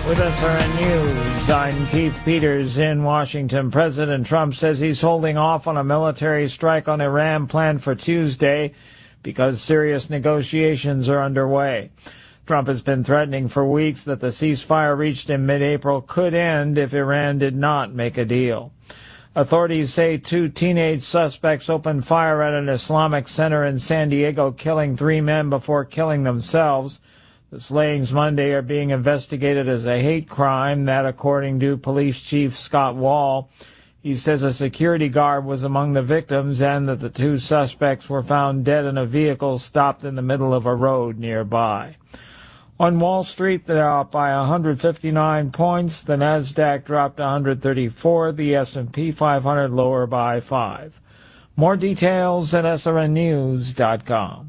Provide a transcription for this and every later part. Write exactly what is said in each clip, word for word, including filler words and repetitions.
With S R N News, I'm Keith Peters in Washington. President Trump says he's holding off on a military strike on Iran planned for Tuesday because serious negotiations are underway. Trump has been threatening for weeks that the ceasefire reached in mid-April could end if Iran did not make a deal. Authorities say two teenage suspects opened fire at an Islamic center in San Diego, killing three men before killing themselves. The slayings Monday are being investigated as a hate crime, that according to Police Chief Scott Wall. He says a security guard was among the victims and that the two suspects were found dead in a vehicle stopped in the middle of a road nearby. On Wall Street, they're up by one hundred fifty-nine points. The Nasdaq dropped one hundred thirty-four. The S and P five hundred lower by five. More details at S R N news dot com.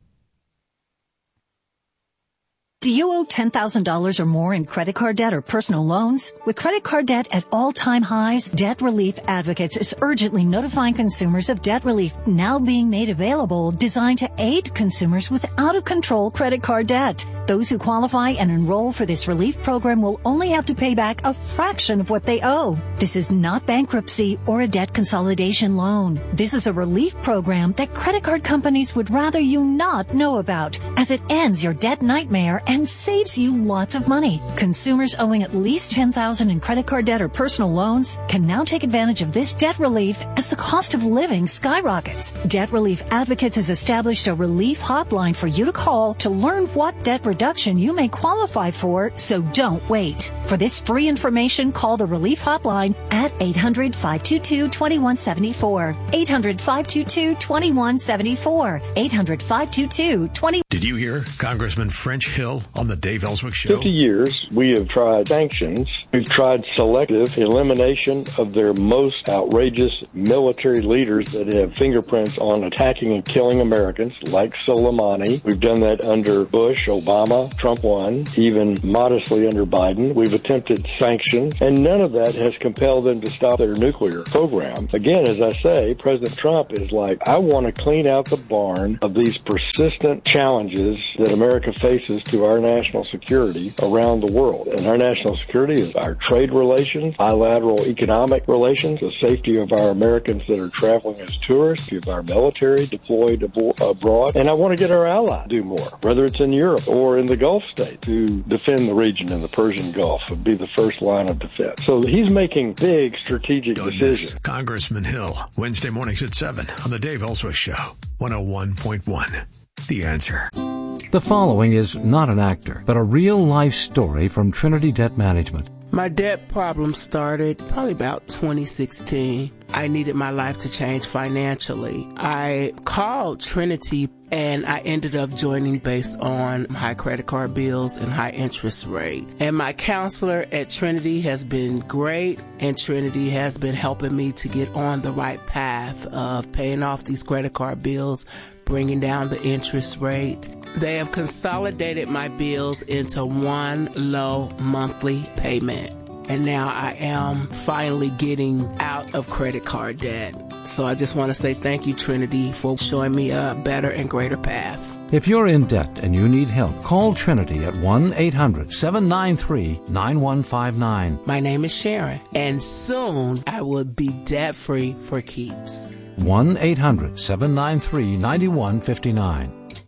Do you owe ten thousand dollars or more in credit card debt or personal loans? With credit card debt at all-time highs, Debt Relief Advocates is urgently notifying consumers of debt relief now being made available, designed to aid consumers with out-of-control credit card debt. Those who qualify and enroll for this relief program will only have to pay back a fraction of what they owe. This is not bankruptcy or a debt consolidation loan. This is a relief program that credit card companies would rather you not know about, as it ends your debt nightmare and saves you lots of money. Consumers owing at least ten thousand dollars in credit card debt or personal loans can now take advantage of this debt relief as the cost of living skyrockets. Debt Relief Advocates has established a relief hotline for you to call to learn what debt reduction you may qualify for, so don't wait. For this free information, call the relief hotline at eight hundred, five two two, two one seven four. eight hundred, five two two, two one seven four. eight hundred, five two two, two one. Did you hear Congressman French Hill on the Dave Ellswick Show? fifty years, we have tried sanctions. We've tried selective elimination of their most outrageous military leaders that have fingerprints on attacking and killing Americans, like Soleimani. We've done that under Bush, Obama, Trump won, even modestly under Biden. We've attempted sanctions, and none of that has compelled them to stop their nuclear program. Again, as I say, President Trump is like, I want to clean out the barn of these persistent challenges that America faces to our national security around the world. And our national security is our trade relations, bilateral economic relations, the safety of our Americans that are traveling as tourists, of our military deployed abroad. And I want to get our allies to do more, whether it's in Europe or in the Gulf states, to defend the region in the Persian Gulf and be the first line of defense. So he's making big strategic Don't decisions. miss Congressman Hill, Wednesday mornings at seven on the Dave Ellswick Show, one oh one point one. The Answer. The following is not an actor, but a real-life story from Trinity Debt Management. My debt problem started probably about twenty sixteen. I needed my life to change financially. I called Trinity and I ended up joining based on high credit card bills and high interest rate. And my counselor at Trinity has been great, and Trinity has been helping me to get on the right path of paying off these credit card bills, bringing down the interest rate. They have consolidated my bills into one low monthly payment. And now I am finally getting out of credit card debt. So I just want to say thank you, Trinity, for showing me a better and greater path. If you're in debt and you need help, call Trinity at one eight hundred, seven nine three, nine one five nine. My name is Sharon, and soon I will be debt-free for keeps. one eight hundred, seven nine three, nine one five nine.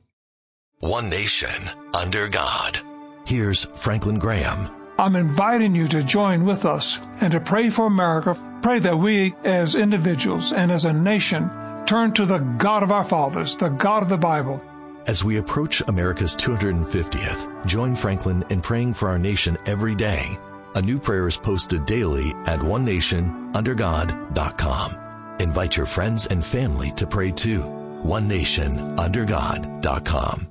One nation under God. Here's Franklin Graham. I'm inviting you to join with us and to pray for America. Pray that we as individuals and as a nation turn to the God of our fathers, the God of the Bible. As we approach America's two hundred fiftieth, join Franklin in praying for our nation every day. A new prayer is posted daily at one nation under god dot com. Invite your friends and family to pray too. one nation under god dot com.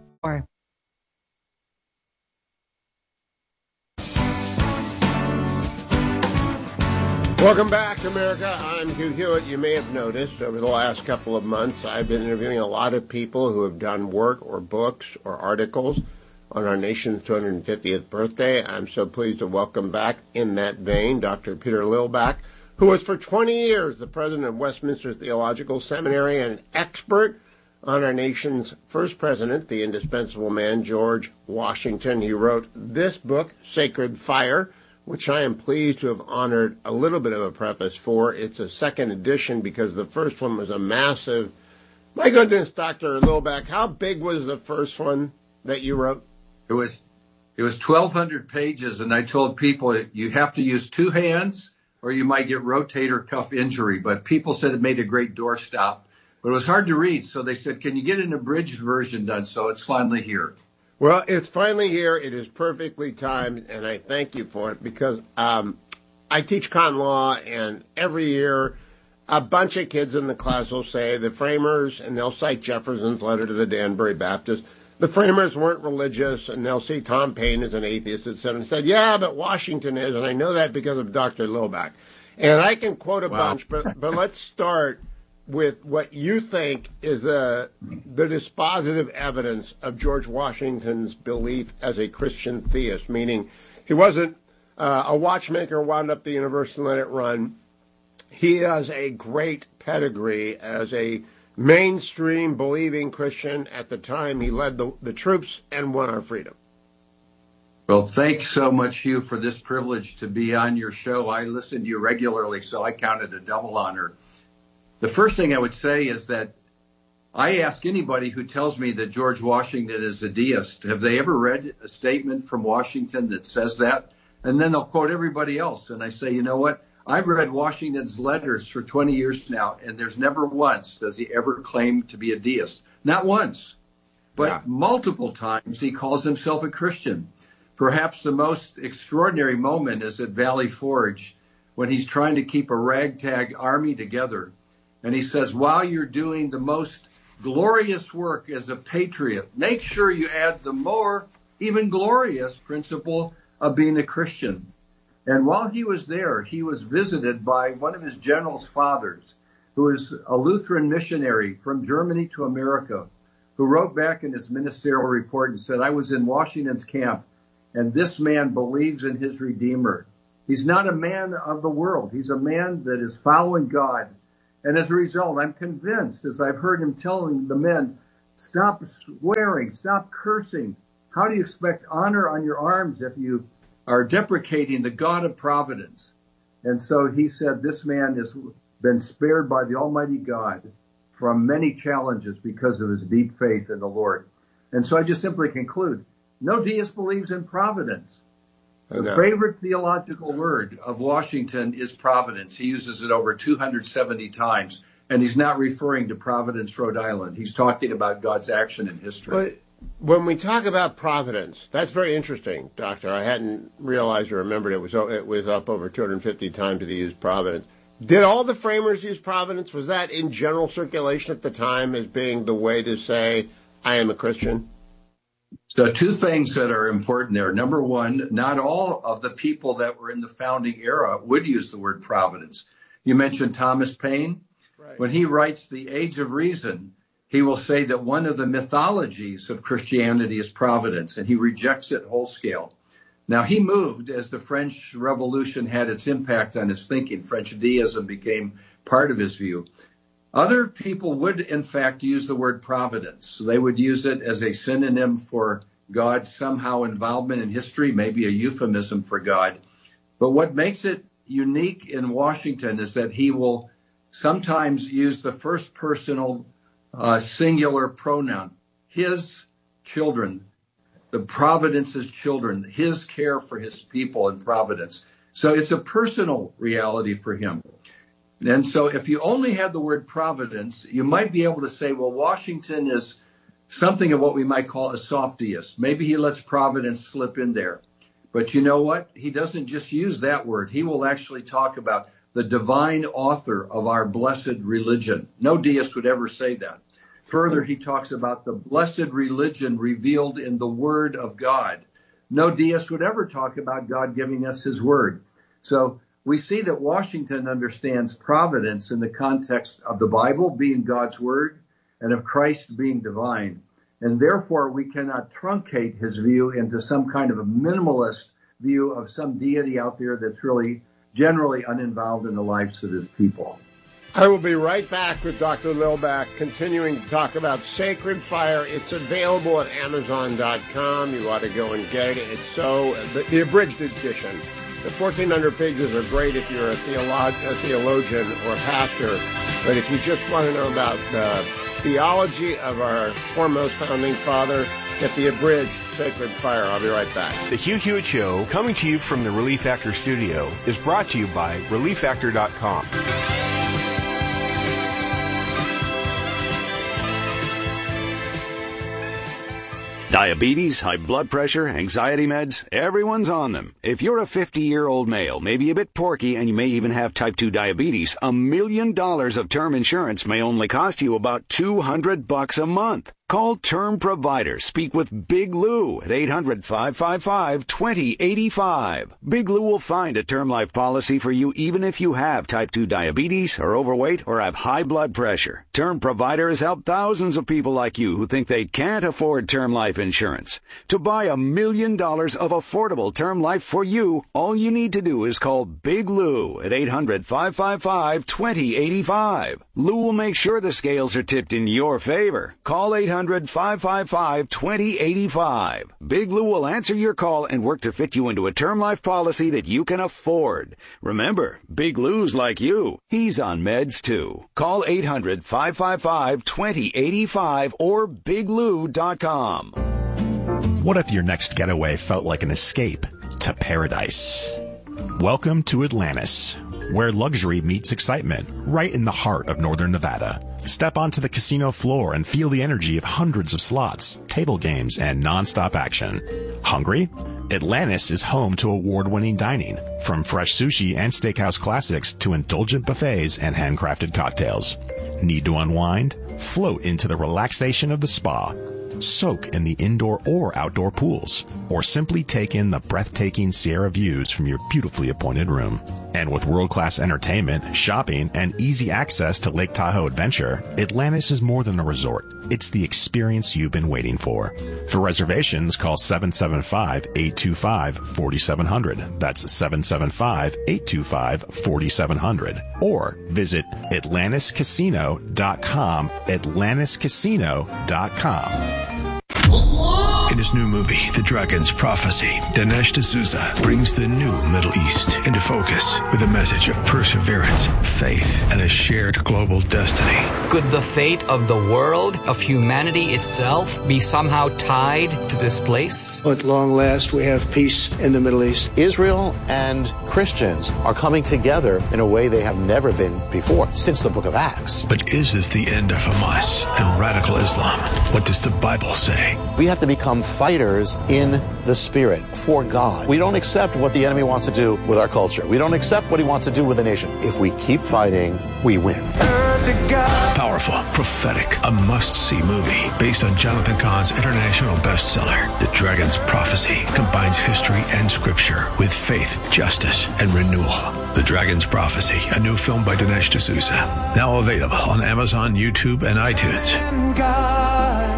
Welcome back, America. I'm Hugh Hewitt. You may have noticed over the last couple of months, I've been interviewing a lot of people who have done work or books or articles on our nation's two hundred fiftieth birthday. I'm so pleased to welcome back in that vein Doctor Peter Lillback, who was for twenty years the president of Westminster Theological Seminary and an expert on our nation's first president, the indispensable man, George Washington. He wrote this book, Sacred Fire, which I am pleased to have honored a little bit of a preface for. It's a second edition because the first one was a massive... My goodness, Doctor Lillback, how big was the first one that you wrote? It was it was twelve hundred pages, and I told people you have to use two hands or you might get rotator cuff injury. But people said it made a great doorstop. But it was hard to read, so they said, can you get an abridged version done? So it's finally here. Well, it's finally here. It is perfectly timed, and I thank you for it because um, I teach con law, and every year a bunch of kids in the class will say the framers, and they'll cite Jefferson's letter to the Danbury Baptist, the framers weren't religious, and they'll see Tom Paine as an atheist, et cetera, and said, yeah, but Washington is, and I know that because of Doctor Lillback. And I can quote a wow. bunch, but, but let's start with what you think is the the dispositive evidence of George Washington's belief as a Christian theist, meaning he wasn't uh, a watchmaker, wound up the universe and let it run. He has a great pedigree as a mainstream believing Christian. At the time, he led the, the troops and won our freedom. Well, thanks so much, Hugh, for this privilege to be on your show. I listen to you regularly, so I count it a double honor. The first thing I would say is that I ask anybody who tells me that George Washington is a deist, have they ever read a statement from Washington that says that? And then they'll quote everybody else. And I say, you know what? I've read Washington's letters for twenty years now, and there's never once does he ever claim to be a deist. Not once, but yeah. multiple times he calls himself a Christian. Perhaps the most extraordinary moment is at Valley Forge when he's trying to keep a ragtag army together. And he says, while you're doing the most glorious work as a patriot, make sure you add the more even glorious principle of being a Christian. And while he was there, he was visited by one of his general's fathers, who is a Lutheran missionary from Germany to America, who wrote back in his ministerial report and said, I was in Washington's camp, and this man believes in his Redeemer. He's not a man of the world. He's a man that is following God. And as a result, I'm convinced, as I've heard him telling the men, stop swearing, stop cursing. How do you expect honor on your arms if you are deprecating the God of providence? And so he said this man has been spared by the Almighty God from many challenges because of his deep faith in the Lord. And so I just simply conclude, no deist believes in providence. The favorite theological word of Washington is providence. He uses it over two hundred seventy times, and he's not referring to Providence, Rhode Island. He's talking about God's action in history. But when we talk about providence, that's very interesting, Doctor. I hadn't realized or remembered it was it was up over two hundred fifty times that he used providence. Did all the framers use providence? Was that in general circulation at the time as being the way to say, I am a Christian? So two things that are important there. Number one, not all of the people that were in the founding era would use the word providence. You mentioned Thomas Paine. Right. When he writes The Age of Reason, he will say that one of the mythologies of Christianity is providence, and he rejects it whole scale. Now, he moved as the French Revolution had its impact on his thinking. French deism became part of his view. Other people would, in fact, use the word providence. They would use it as a synonym for God's somehow involvement in history, maybe a euphemism for God. But what makes it unique in Washington is that he will sometimes use the first personal uh, singular pronoun, his children, the providence's children, his care for his people in providence. So it's a personal reality for him. And so if you only had the word providence, you might be able to say, well, Washington is something of what we might call a softiest. Maybe he lets providence slip in there. But you know what? He doesn't just use that word. He will actually talk about the divine author of our blessed religion. No deist would ever say that. Further, he talks about the blessed religion revealed in the word of God. No deist would ever talk about God giving us his word. So we see that Washington understands providence in the context of the Bible being God's word and of Christ being divine. And therefore, we cannot truncate his view into some kind of a minimalist view of some deity out there that's really generally uninvolved in the lives of his people. I will be right back with Doctor Lilback, continuing to talk about Sacred Fire. It's available at Amazon dot com. You ought to go and get it. It's so, the, the abridged edition. The fourteen hundred pages are great if you're a, theolo- a theologian or a pastor, but if you just want to know about the theology of our foremost founding father, get the abridged Sacred Fire. I'll be right back. The Hugh Hewitt Show, coming to you from the Relief Factor studio, is brought to you by relief factor dot com. Diabetes, high blood pressure, anxiety meds, everyone's on them. If you're a fifty-year-old male, maybe a bit porky, and you may even have type two diabetes, a million dollars of term insurance may only cost you about two hundred bucks a month. Call Term Provider. Speak with Big Lou at eight hundred, five five five, two zero eight five. Big Lou will find a term life policy for you even if you have type two diabetes, are overweight, or have high blood pressure. Term Provider has helped thousands of people like you who think they can't afford term life insurance. To buy a million dollars of affordable term life for you, all you need to do is call Big Lou at eight hundred, five five five, two zero eight five. Lou will make sure the scales are tipped in your favor. Call eight hundred, five five five, two zero eight five. Big Lou will answer your call and work to fit you into a term life policy that you can afford. Remember, Big Lou's like you. He's on meds too. Call eight hundred, five five five, two zero eight five or big lou dot com. What if your next getaway felt like an escape to paradise? Welcome to Atlantis, where luxury meets excitement, right in the heart of northern Nevada. Step onto the casino floor and feel the energy of hundreds of slots, table games, and non-stop action. Hungry? Atlantis is home to award-winning dining, from fresh sushi and steakhouse classics to indulgent buffets and handcrafted cocktails. Need to unwind? Float into the relaxation of the spa. Soak in the indoor or outdoor pools, or simply take in the breathtaking Sierra views from your beautifully appointed room. And with world-class entertainment, shopping, and easy access to Lake Tahoe Adventure, Atlantis is more than a resort. It's the experience you've been waiting for. For reservations, call seven seven five, eight two five, four seven zero zero. That's seven seven five, eight two five, four seven zero zero. Or visit atlantis casino dot com, atlantis casino dot com. In his new movie, The Dragon's Prophecy, Dinesh D'Souza brings the new Middle East into focus with a message of perseverance, faith, and a shared global destiny. Could the fate of the world, of humanity itself, be somehow tied to this place? At long last, we have peace in the Middle East. Israel and Christians are coming together in a way they have never been before, since the book of Acts. But is this the end of Hamas and radical Islam? What does the Bible say? We have to become fighters in the spirit for God. We don't accept what the enemy wants to do with our culture. We don't accept what he wants to do with the nation. If we keep fighting, we win. Powerful, prophetic, a must-see movie based on Jonathan Cahn's international bestseller, The Dragon's Prophecy, combines history and scripture with faith, justice, and renewal. The Dragon's Prophecy, a new film by Dinesh D'Souza, now available on Amazon, YouTube, and iTunes.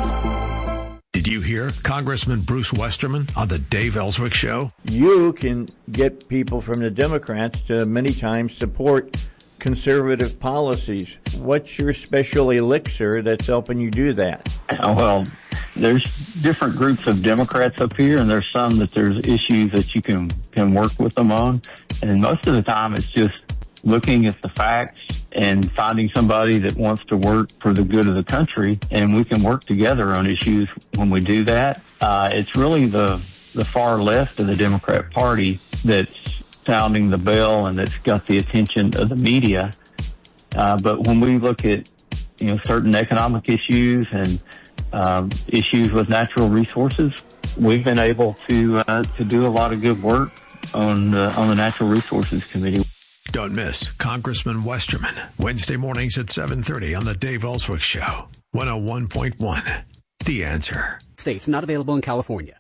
Did you hear Congressman Bruce Westerman on the Dave Ellswick Show? You can get people from the Democrats to many times support conservative policies. What's your special elixir that's helping you do that? Well, there's different groups of Democrats up here, and there's some that there's issues that you can, can work with them on. And most of the time it's just looking at the facts and finding somebody that wants to work for the good of the country, and we can work together on issues when we do that. Uh, it's really the, the far left of the Democrat Party that's sounding the bell and that's got the attention of the media. Uh, but when we look at, you know, certain economic issues and um, issues with natural resources, we've been able to uh, to do a lot of good work on the, on the Natural Resources Committee. Don't miss Congressman Westerman, Wednesday mornings at seven thirty on the Dave Ellswick Show, one oh one point one. The Answer. States not available in California.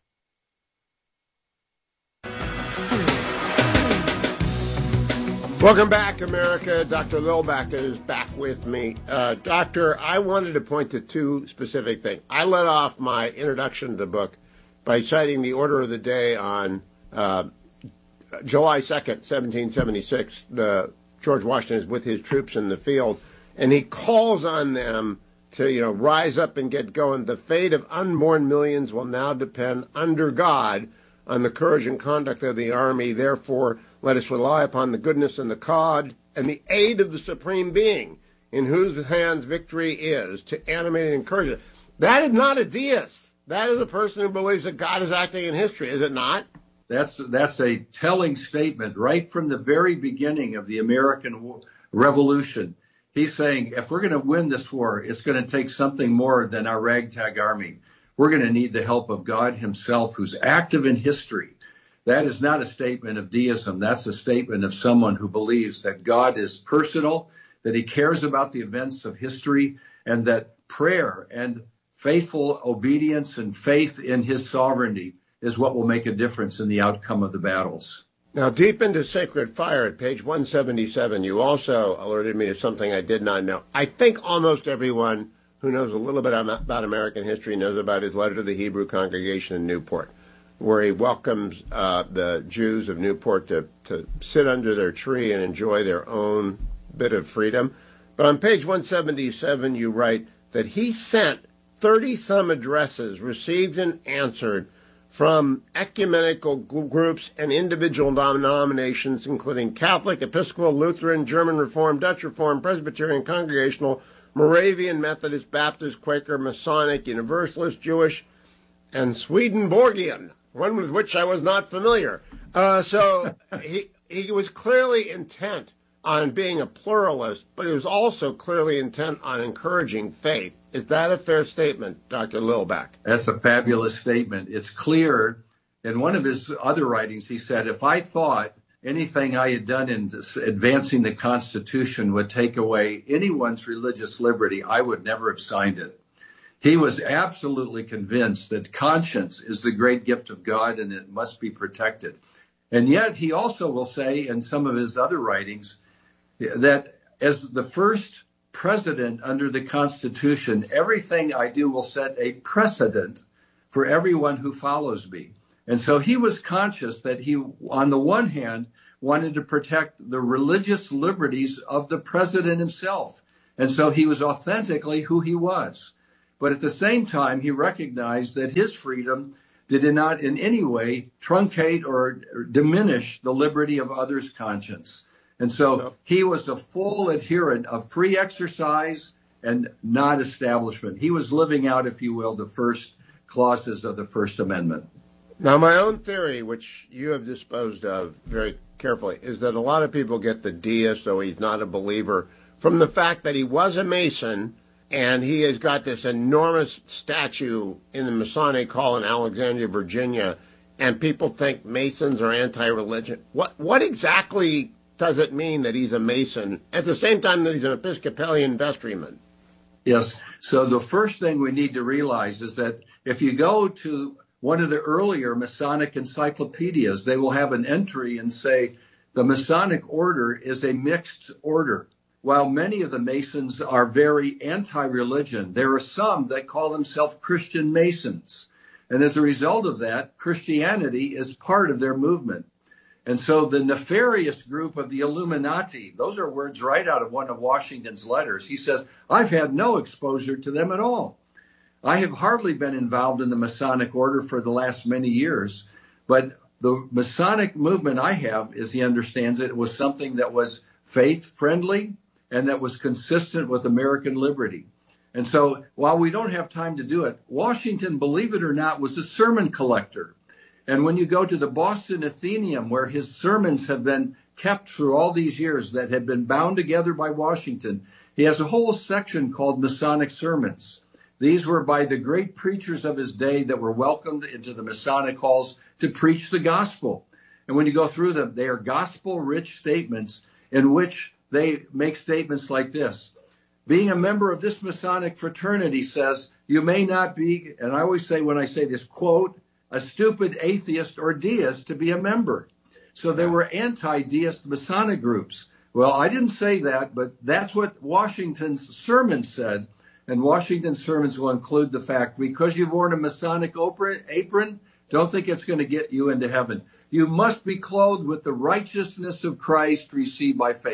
Welcome back, America. Doctor Lilback is back with me. Uh, doctor, I wanted to point to two specific things. I led off my introduction to the book by citing the order of the day on uh, July second, seventeen seventy-six. The George Washington is with his troops in the field, and he calls on them to, you know, rise up and get going. The fate of unborn millions will now depend under God on the courage and conduct of the army. Therefore, let us rely upon the goodness and the cause and the aid of the Supreme Being, in whose hands victory is, to animate and encourage it. That is not a deist. That is a person who believes that God is acting in history, is it not? That's that's a telling statement right from the very beginning of the American Revolution. He's saying, if we're going to win this war, it's going to take something more than our ragtag army. We're going to need the help of God himself, who's active in history. That is not a statement of deism. That's a statement of someone who believes that God is personal, that he cares about the events of history, and that prayer and faithful obedience and faith in his sovereignty is what will make a difference in the outcome of the battles. Now, deep into Sacred Fire at page one seventy-seven, you also alerted me to something I did not know. I think almost everyone who knows a little bit about American history knows about his letter to the Hebrew congregation in Newport, where he welcomes uh, the Jews of Newport to, to sit under their tree and enjoy their own bit of freedom. But on page one seventy-seven, you write that he sent thirty-some addresses received and answered from ecumenical groups and individual denominations, including Catholic, Episcopal, Lutheran, German Reformed, Dutch Reformed, Presbyterian, Congregational, Moravian, Methodist, Baptist, Quaker, Masonic, Universalist, Jewish, and Swedenborgian, one with which I was not familiar. Uh, so he he was clearly intent on being a pluralist, but he was also clearly intent on encouraging faith. Is that a fair statement, Doctor Lilback? That's a fabulous statement. It's clear. In one of his other writings, he said, if I thought anything I had done in advancing the Constitution would take away anyone's religious liberty, I would never have signed it. He was absolutely convinced that conscience is the great gift of God and it must be protected. And yet he also will say in some of his other writings that as the first president under the Constitution, everything I do will set a precedent for everyone who follows me. And so he was conscious that he, on the one hand, wanted to protect the religious liberties of the president himself. And so he was authentically who he was. But at the same time, he recognized that his freedom did not in any way truncate or diminish the liberty of others' conscience. And so he was a full adherent of free exercise and not establishment. He was living out, if you will, the first clauses of the First Amendment. Now, my own theory, which you have disposed of very carefully, is that a lot of people get the deist, though he's not a believer, from the fact that he was a Mason and he has got this enormous statue in the Masonic Hall in Alexandria, Virginia, and people think Masons are anti-religion. What, what exactly does it mean that he's a Mason at the same time that he's an Episcopalian vestryman? Yes. So the first thing we need to realize is that if you go to one of the earlier Masonic encyclopedias, they will have an entry and say the Masonic order is a mixed order. While many of the Masons are very anti-religion, there are some that call themselves Christian Masons. And as a result of that, Christianity is part of their movement. And so the nefarious group of the Illuminati, those are words right out of one of Washington's letters. He says, I've had no exposure to them at all. I have hardly been involved in the Masonic order for the last many years, but the Masonic movement I have, as he understands it, was something that was faith-friendly and that was consistent with American liberty. And so while we don't have time to do it, Washington, believe it or not, was a sermon collector. And when you go to the Boston Athenaeum, where his sermons have been kept through all these years that had been bound together by Washington, he has a whole section called Masonic Sermons. These were by the great preachers of his day that were welcomed into the Masonic halls to preach the gospel. And when you go through them, they are gospel-rich statements in which they make statements like this. Being a member of this Masonic fraternity says, you may not be, and I always say when I say this, quote, a stupid atheist or deist to be a member. So there were anti-deist Masonic groups. Well, I didn't say that, but that's what Washington's sermon said. And Washington's sermons will include the fact, because you've worn a Masonic apron, don't think it's going to get you into heaven. You must be clothed with the righteousness of Christ received by faith.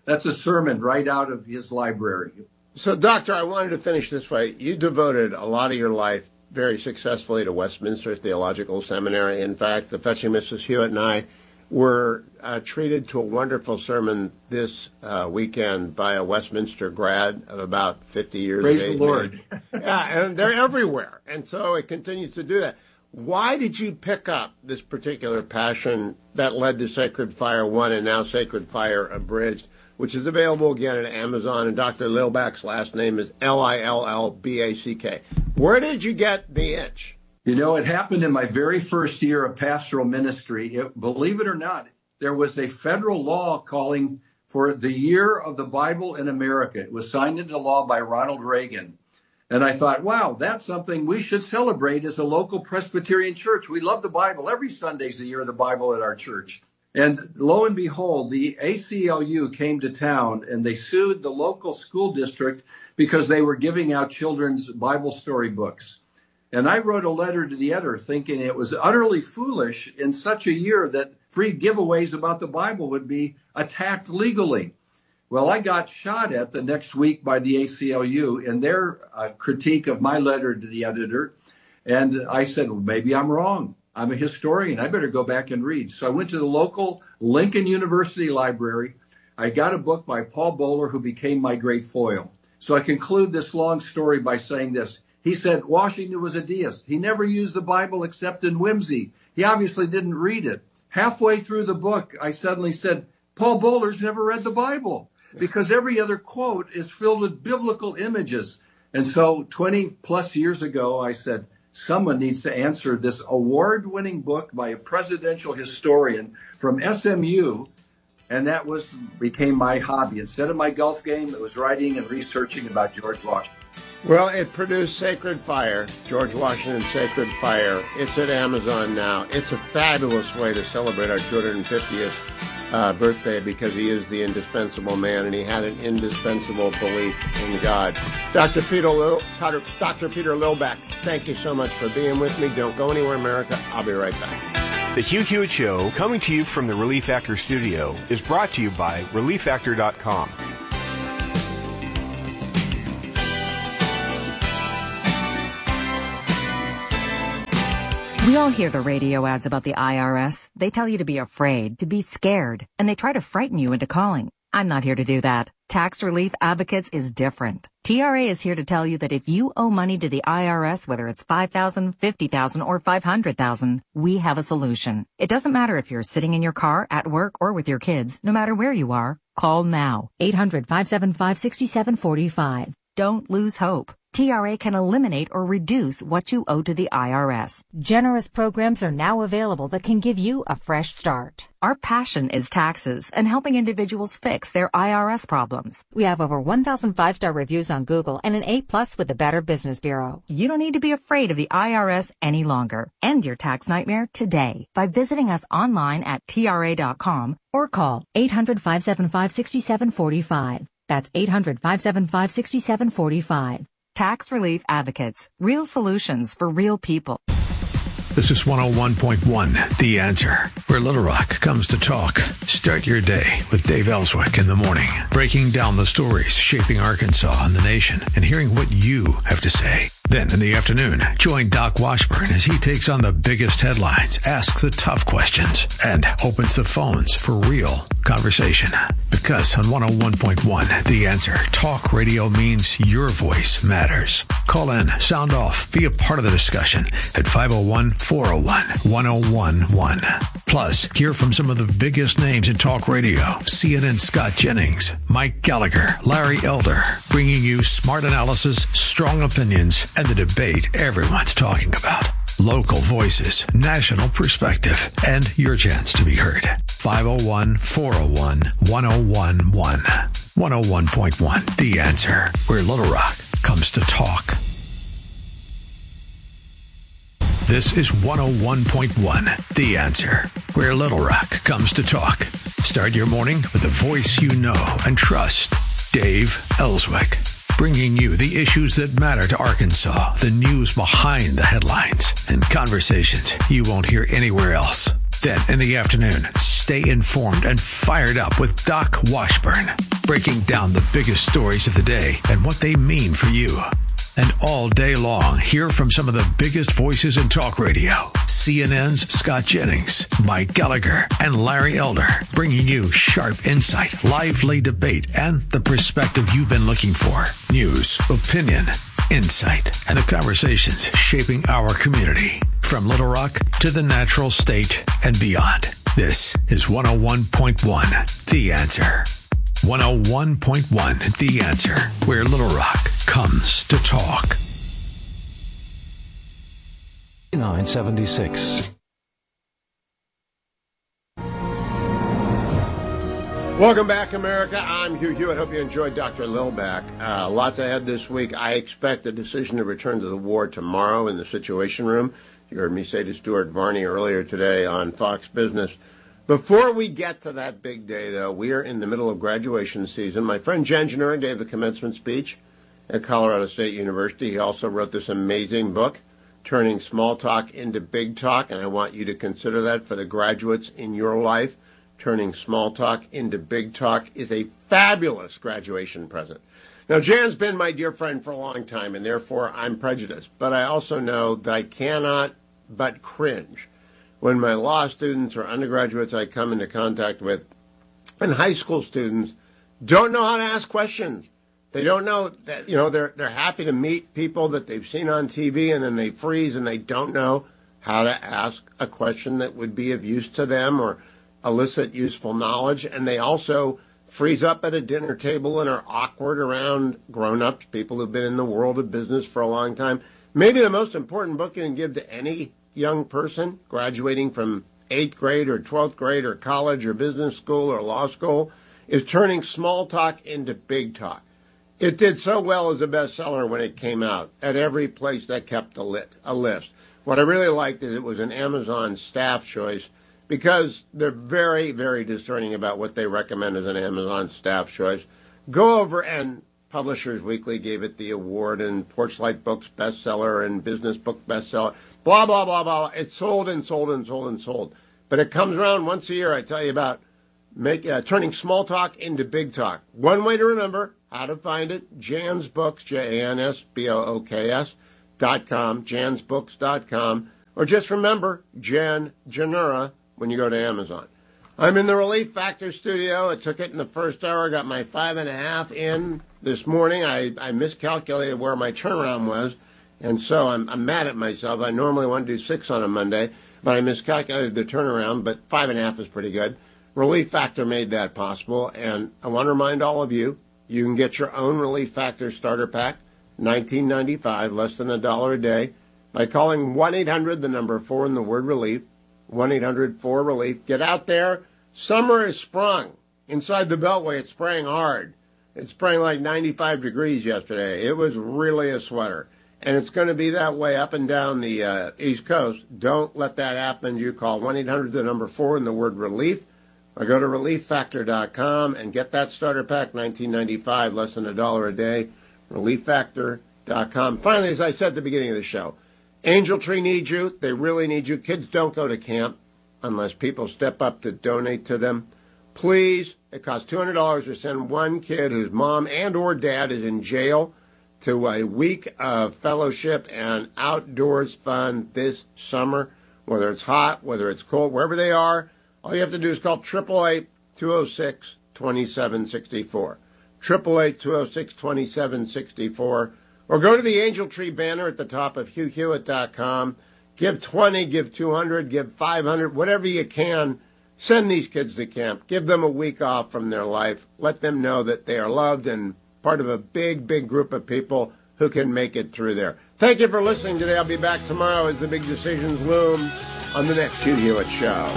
That's a sermon right out of his library. So, Doctor, I wanted to finish this way. You devoted a lot of your life very successfully to Westminster Theological Seminary. In fact, the fetching Missus Hewitt and I were uh, treated to a wonderful sermon this uh, weekend by a Westminster grad of about fifty years Praise of age. Praise the Lord. Yeah, and they're everywhere. And so it continues to do that. Why did you pick up this particular passion that led to Sacred Fire one and now Sacred Fire Abridged, which is available again at Amazon, and Doctor Lillback's last name is L I L L B A C K. Where did you get the itch? You know, it happened in my very first year of pastoral ministry. It, believe it or not, there was a federal law calling for the Year of the Bible in America. It was signed into law by Ronald Reagan. And I thought, wow, that's something we should celebrate as a local Presbyterian church. We love the Bible. Every Sunday's the Year of the Bible at our church. And lo and behold, the A C L U came to town and they sued the local school district because they were giving out children's Bible story books. And I wrote a letter to the editor thinking it was utterly foolish in such a year that free giveaways about the Bible would be attacked legally. Well, I got shot at the next week by the A C L U in their uh, critique of my letter to the editor. And I said, well, maybe I'm wrong. I'm a historian. I better go back and read. So I went to the local Lincoln University library. I got a book by Paul Bowler, who became my great foil. So I conclude this long story by saying this. He said Washington was a deist. He never used the Bible except in whimsy. He obviously didn't read it. Halfway through the book, I suddenly said, Paul Bowler's never read the Bible because every other quote is filled with biblical images. And so twenty plus years ago, I said, someone needs to answer this award-winning book by a presidential historian from S M U. And that was became my hobby. Instead of my golf game, it was writing and researching about George Washington. Well, it produced Sacred Fire, George Washington's Sacred Fire. It's at Amazon now. It's a fabulous way to celebrate our two hundred fiftieth uh, birthday because he is the indispensable man and he had an indispensable belief in God. Doctor Peter, Lil, Doctor Peter Lillback, thank you so much for being with me. Don't go anywhere, America. I'll be right back. The Hugh Hewitt Show, coming to you from the Relief Factor studio, is brought to you by relief factor dot com. We all hear the radio ads about the I R S. They tell you to be afraid, to be scared, and they try to frighten you into calling. I'm not here to do that. Tax Relief Advocates is different. T R A is here to tell you that if you owe money to the I R S, whether it's five thousand dollars, fifty thousand dollars, or five hundred thousand dollars, we have a solution. It doesn't matter if you're sitting in your car, at work, or with your kids. No matter where you are, call now. eight hundred, five seven five, six seven four five. Don't lose hope. T R A can eliminate or reduce what you owe to the I R S. Generous programs are now available that can give you a fresh start. Our passion is taxes and helping individuals fix their I R S problems. We have over one thousand five-star reviews on Google and an A plus with the Better Business Bureau. You don't need to be afraid of the I R S any longer. End your tax nightmare today by visiting us online at T R A dot com or call eight hundred, five seven five, six seven four five. That's eight hundred, five seven five, six seven four five. Tax Relief Advocates. Real solutions for real people. This is one oh one point one, The Answer, where Little Rock comes to talk. Start your day with Dave Ellswick in the morning, breaking down the stories shaping Arkansas and the nation and hearing what you have to say. Then in the afternoon, join Doc Washburn as he takes on the biggest headlines, asks the tough questions, and opens the phones for real conversation. Because on one oh one point one, The Answer, talk radio means your voice matters. Call in, sound off, be a part of the discussion at five oh one, four oh one, one oh one one. Plus, hear from some of the biggest names in talk radio. C N N's Scott Jennings, Mike Gallagher, Larry Elder, bringing you smart analysis, strong opinions, and the debate everyone's talking about. Local voices, national perspective, and your chance to be heard. five oh one, four oh one, one oh one one. one oh one point one, The Answer, where Little Rock comes to talk. This is one oh one point one, The Answer, where Little Rock comes to talk. Start your morning with a voice you know and trust. Dave Ellswick, bringing you the issues that matter to Arkansas, the news behind the headlines, and conversations you won't hear anywhere else. Then in the afternoon, Stay informed and fired up with Doc Washburn, breaking down the biggest stories of the day and what they mean for you. And all day long, hear from some of the biggest voices in talk radio. C N N's Scott Jennings, Mike Gallagher, and Larry Elder, bringing you sharp insight, lively debate, and the perspective you've been looking for. News, opinion, insight, and the conversations shaping our community. From Little Rock to the natural state and beyond. This is one oh one point one, The Answer. one oh one point one, The Answer, where Little Rock comes to talk. nine seventy-six. Welcome back, America. I'm Hugh Hewitt. Hope you enjoyed Doctor Lilback. Uh, lots ahead this week. I expect a decision to return to the war tomorrow in the Situation Room. You heard me say to Stuart Varney earlier today on Fox Business. Before we get to that big day, though, we are in the middle of graduation season. My friend Jen Janura gave the commencement speech at Colorado State University. He also wrote this amazing book, Turning Small Talk into Big Talk, and I want you to consider that for the graduates in your life. Turning Small Talk into Big Talk is a fabulous graduation present. Now, Jan's been my dear friend for a long time, and therefore I'm prejudiced, but I also know that I cannot but cringe when my law students or undergraduates I come into contact with and high school students don't know how to ask questions. They don't know that, you know, they're they're happy to meet people that they've seen on T V, and then they freeze and they don't know how to ask a question that would be of use to them or elicit useful knowledge. And they also freeze up at a dinner table and are awkward around grown-ups, people who've been in the world of business for a long time. Maybe the most important book you can give to any young person graduating from eighth grade or twelfth grade or college or business school or law school is Turning Small Talk into Big Talk. It did so well as a bestseller when it came out at every place that kept a, lit, a list. What I really liked is it was an Amazon staff choice because they're very, very discerning about what they recommend as an Amazon staff choice. Go over, and Publishers Weekly gave it the award, and Porchlight Books bestseller and Business Book bestseller. Blah, blah, blah, blah. It's sold and sold and sold and sold. But it comes around once a year. I tell you about make, uh, turning small talk into big talk. One way to remember how to find it, Jan's Books, J A N S B O O K S dot com, jans books dot com. Or just remember, Jen Janura when you go to Amazon. I'm in the Relief Factor studio. I took it in the first hour. Got my five and a half in this morning. I, I miscalculated where my turnaround was. And so I'm, I'm mad at myself. I normally want to do six on a Monday, but I miscalculated the turnaround, but five and a half is pretty good. Relief Factor made that possible, and I want to remind all of you, you can get your own Relief Factor starter pack, nineteen ninety-five dollars, less than a dollar a day, by calling one eight hundred, the number four, and the word relief, one eight hundred four relief. Get out there. Summer is sprung. Inside the Beltway, it's spraying hard. It's spraying like ninety-five degrees yesterday. It was really a sweater. And it's going to be that way up and down the uh, East Coast. Don't let that happen. You call one eight hundred, the number four, and the word relief, or go to relief factor dot com and get that starter pack, nineteen ninety-five dollars, less than a dollar a day, relief factor dot com. Finally, as I said at the beginning of the show, Angel Tree needs you. They really need you. Kids don't go to camp unless people step up to donate to them. Please, it costs two hundred dollars to send one kid whose mom and or dad is in jail to a week of fellowship and outdoors fun this summer, whether it's hot, whether it's cold, wherever they are. All you have to do is call eight eight eight, two oh six, two seven six four, eight eight eight, two oh six, two seven six four, or go to the Angel Tree banner at the top of hugh hewitt dot com. Give twenty, give two hundred, give five hundred, whatever you can. Send these kids to camp. Give them a week off from their life. Let them know that they are loved and part of a big, big group of people who can make it through there. Thank you for listening today. I'll be back tomorrow as the big decisions loom on the next Hugh Hewitt Show.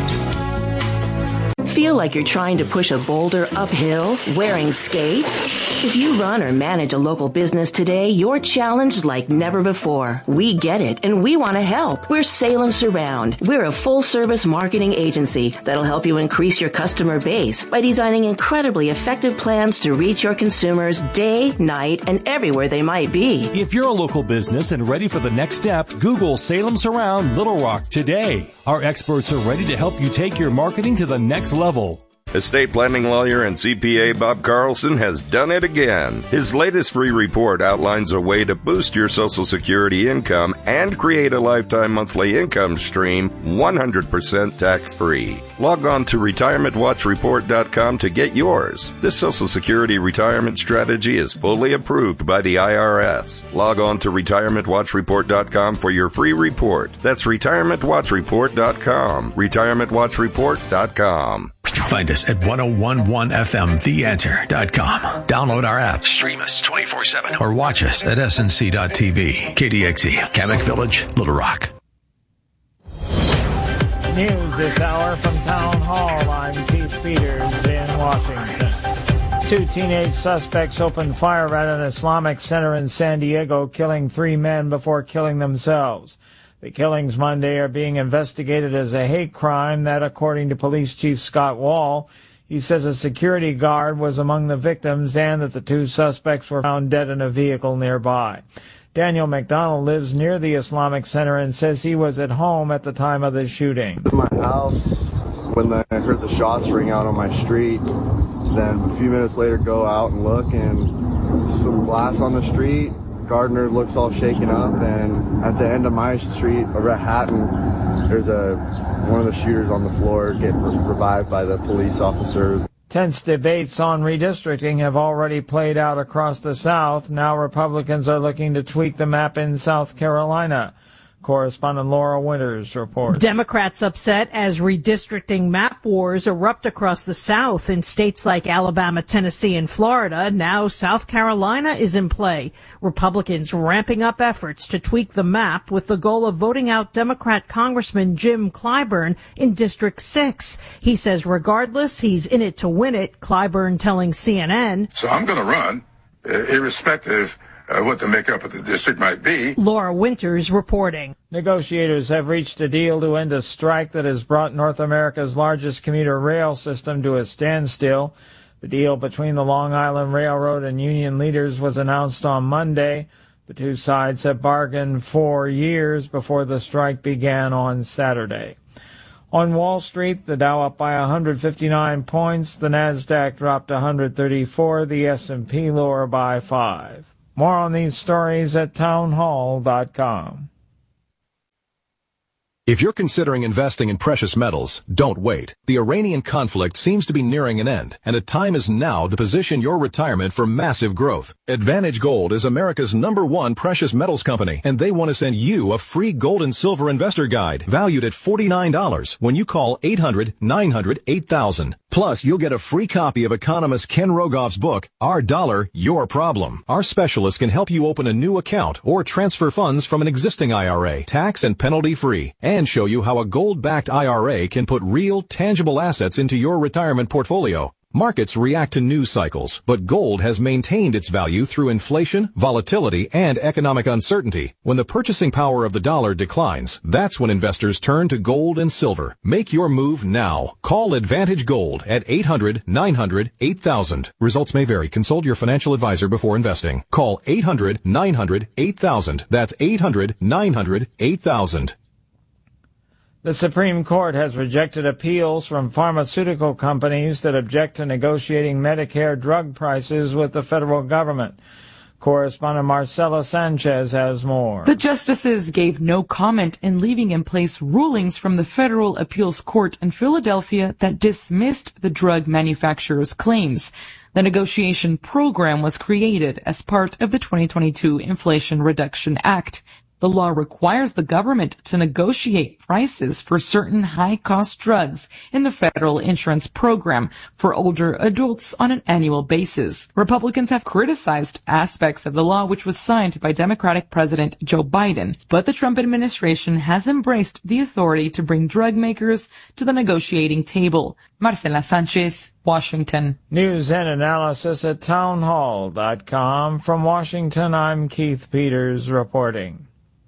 Feel like you're trying to push a boulder uphill wearing skates? If you run or manage a local business today, you're challenged like never before. We get it, and we want to help. We're Salem Surround. We're a full-service marketing agency that'll help you increase your customer base by designing incredibly effective plans to reach your consumers day, night, and everywhere they might be. If you're a local business and ready for the next step, Google Salem Surround Little Rock today. Our experts are ready to help you take your marketing to the next level. Estate planning lawyer and C P A Bob Carlson has done it again. His latest free report outlines a way to boost your Social Security income and create a lifetime monthly income stream one hundred percent tax-free. Log on to retirement watch report dot com to get yours. This Social Security retirement strategy is fully approved by the I R S. Log on to retirement watch report dot com for your free report. That's retirement watch report dot com. retirement watch report dot com. Find us at ten eleven F M the answer dot com. Download our app, stream us twenty-four seven, or watch us at S N C dot T V. K D X E, Kamek Village, Little Rock. News this hour from Town Hall. I'm Keith Peters in Washington. Two teenage suspects opened fire at an Islamic center in San Diego, killing three men before killing themselves. The killings Monday are being investigated as a hate crime that, according to Police Chief Scott Wall, he says a security guard was among the victims and that the two suspects were found dead in a vehicle nearby. Daniel McDonald lives near the Islamic Center and says he was at home at the time of the shooting. In my house, when I heard the shots ring out on my street, then a few minutes later go out and look, and some glass on the street. Gardner looks all shaken up, and at the end of my street over at Hatton, there's a one of the shooters on the floor getting revived by the police officers. Tense debates on redistricting have already played out across the South. Now Republicans are looking to tweak the map in South Carolina. Correspondent Laura Winters reports. Democrats upset as redistricting map wars erupt across the South in states like Alabama, Tennessee, and Florida. Now South Carolina is in play. Republicans ramping up efforts to tweak the map with the goal of voting out Democrat Congressman Jim Clyburn in District six. He says regardless, he's in it to win it, Clyburn telling C N N. So I'm going to run, uh, irrespective Uh, what the makeup of the district might be. Laura Winters reporting. Negotiators have reached a deal to end a strike that has brought North America's largest commuter rail system to a standstill. The deal between the Long Island Railroad and union leaders was announced on Monday. The two sides have bargained for years before the strike began on Saturday. On Wall Street, the Dow up by one hundred fifty-nine points, the Nasdaq dropped one hundred thirty-four, the S and P lower by five. More on these stories at town hall dot com. If you're considering investing in precious metals, don't wait. The Iranian conflict seems to be nearing an end, and the time is now to position your retirement for massive growth. Advantage Gold is America's number one precious metals company, and they want to send you a free gold and silver investor guide valued at forty-nine dollars when you call eight hundred nine hundred eight thousand. Plus, you'll get a free copy of economist Ken Rogoff's book, Our Dollar, Your Problem. Our specialists can help you open a new account or transfer funds from an existing I R A, tax and penalty free, and show you how a gold-backed I R A can put real, tangible assets into your retirement portfolio. Markets react to news cycles, but gold has maintained its value through inflation, volatility, and economic uncertainty. When the purchasing power of the dollar declines, that's when investors turn to gold and silver. Make your move now. Call Advantage Gold at eight hundred nine hundred eight thousand. Results may vary. Consult your financial advisor before investing. Call eight hundred nine hundred eight thousand. That's eight hundred nine hundred eight thousand. The Supreme Court has rejected appeals from pharmaceutical companies that object to negotiating Medicare drug prices with the federal government. Correspondent Marcela Sanchez has more. The justices gave no comment in leaving in place rulings from the Federal Appeals Court in Philadelphia that dismissed the drug manufacturer's claims. The negotiation program was created as part of the twenty twenty-two Inflation Reduction Act. The law requires the government to negotiate prices for certain high-cost drugs in the federal insurance program for older adults on an annual basis. Republicans have criticized aspects of the law, which was signed by Democratic President Joe Biden, but the Trump administration has embraced the authority to bring drug makers to the negotiating table. Marcela Sanchez, Washington. News and analysis at townhall dot com. From Washington, I'm Keith Peters reporting.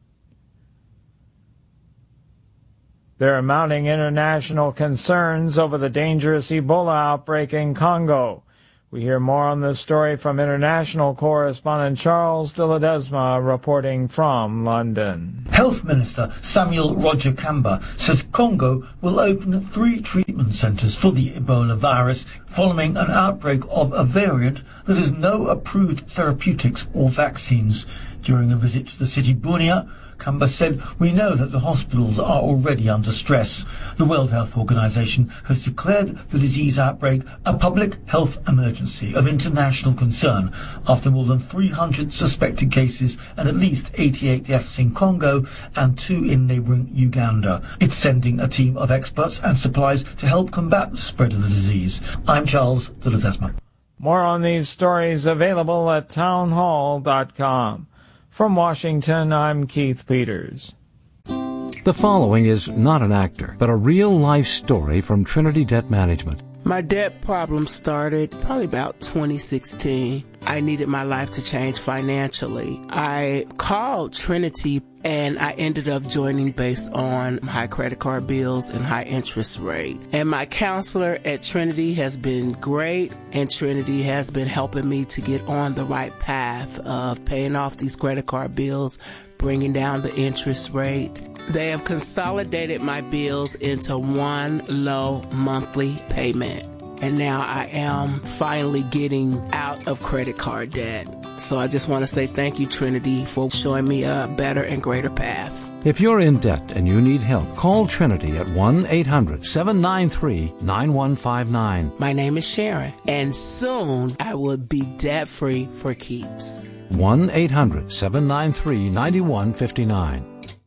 There are mounting international concerns over the dangerous Ebola outbreak in Congo. We hear more on this story from international correspondent Charles de Ledesma reporting from London. Health Minister Samuel Roger Kamba says Congo will open three treatment centres for the Ebola virus following an outbreak of a variant that has no approved therapeutics or vaccines. During a visit to the city Bunia, Kamba said, "We know that the hospitals are already under stress." The World Health Organization has declared the disease outbreak a public health emergency of international concern after more than three hundred suspected cases and at least eighty-eight deaths in Congo and two in neighbouring Uganda. It's sending a team of experts and supplies to help combat the spread of the disease. I'm Charles de Ledesma. More on these stories available at townhall dot com. From Washington, I'm Keith Peters. The following is not an actor, but a real-life story from Trinity Debt Management. My debt problem started probably about twenty sixteen. I needed my life to change financially. I called Trinity and I ended up joining based on high credit card bills and high interest rate. And my counselor at Trinity has been great, and Trinity has been helping me to get on the right path of paying off these credit card bills, bringing down the interest rate. They have consolidated my bills into one low monthly payment. And now I am finally getting out of credit card debt. So I just want to say thank you, Trinity, for showing me a better and greater path. If you're in debt and you need help, call Trinity at one eight hundred seven nine three nine one five nine. My name is Sharon, and soon I will be debt-free for keeps. one eight hundred seven nine three nine one five nine.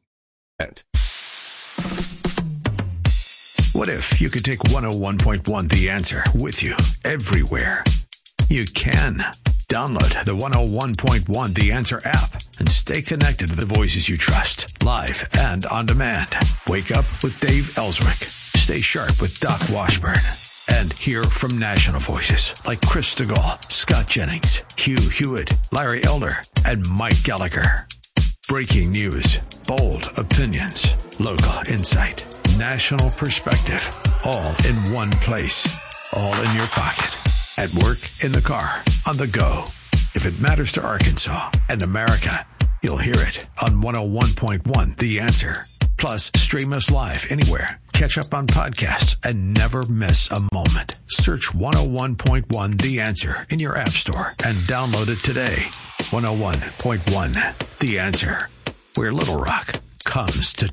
What if you could take one oh one point one The Answer with you everywhere? You can. Download the one oh one point one The Answer app and stay connected to the voices you trust, live and on demand. Wake up with Dave Ellswick. Stay sharp with Doc Washburn. And hear from national voices like Chris Stegall, Scott Jennings, Hugh Hewitt, Larry Elder, and Mike Gallagher. Breaking news, bold opinions, local insight, national perspective, all in one place, all in your pocket, at work, in the car, on the go. If it matters to Arkansas and America, you'll hear it on one oh one point one The Answer. Plus, stream us live anywhere. Catch up on podcasts and never miss a moment. Search one oh one point one The Answer in your app store and download it today. one oh one point one The Answer, where Little Rock comes to